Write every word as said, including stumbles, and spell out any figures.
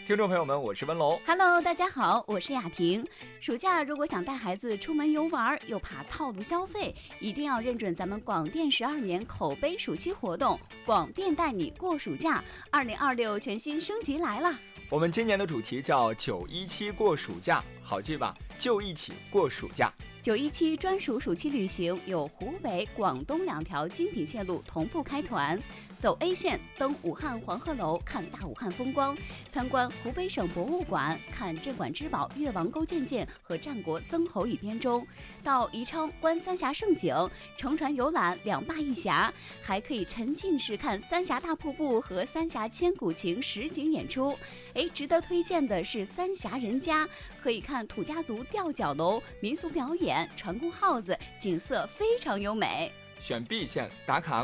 听众朋友们，我是温龙。 Hello， 大家好，我是雅婷。暑假如果想带孩子出门游玩，又怕套路消费，一定要认准咱们广电十二年口碑暑期活动，广电带你过暑假，二零二六全新升级来了。 我们今年的主题叫九一七过暑假，好记吧？就一起过暑假。 九一七专属暑期旅行有湖北、广东两条精品线路同步开团，走 A 线登武汉黄鹤楼看大武汉风光，参观湖北省博物馆看镇馆之宝越王勾践剑和战国曾侯乙编钟，到宜昌观三峡胜景，乘船游览两坝一峡，还可以沉浸式看三峡大瀑布和三峡千古情实景演出。哎，值得推荐的是三峡人家，可以看土家族吊脚楼民俗表演、船工号子，景色非常优美。 选 B 线打卡